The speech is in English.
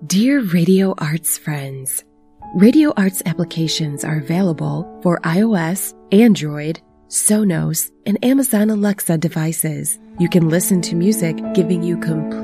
Dear Radio Arts friends, Radio Arts applications are available for iOS, Android, Sonos, and Amazon Alexa devices. You can listen to music giving you complete